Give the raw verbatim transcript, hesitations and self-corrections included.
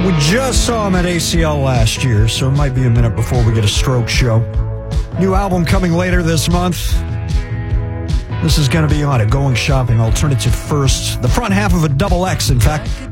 We just saw him at A C L last year, so it might be a minute before we get a Stroke show. New album coming later this month. This is going to be on a Going Shopping Alternative First. The front half of a double X, in fact.